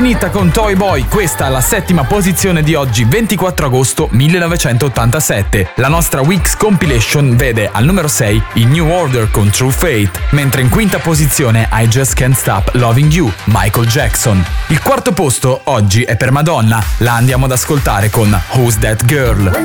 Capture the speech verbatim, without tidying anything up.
finita con Toy Boy, questa è la settima posizione di oggi, ventiquattro agosto millenovecentottantasette. La nostra Weeks Compilation vede al numero sei i New Order con True Fate, mentre in quinta posizione I Just Can't Stop Loving You, Michael Jackson. Il quarto posto oggi è per Madonna, la andiamo ad ascoltare con Who's That Girl.